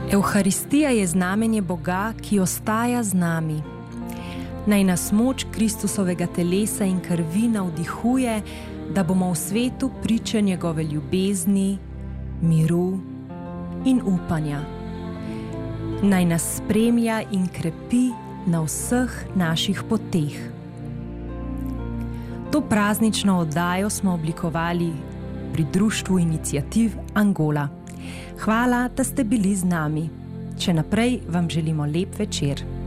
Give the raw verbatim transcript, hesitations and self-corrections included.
Evharistija je znamenje Boga, ki ostaja z nami. Naj nas moč Kristusovega telesa in krvi navdihuje, da bomo v svetu priče njegove ljubezni, miru in upanja. Naj nas spremlja in krepi na vseh naših poteh. To praznično oddajo smo oblikovali pri Društvu iniciativ Angola. Hvala, da ste bili z nami. Še naprej vam želimo lep večer.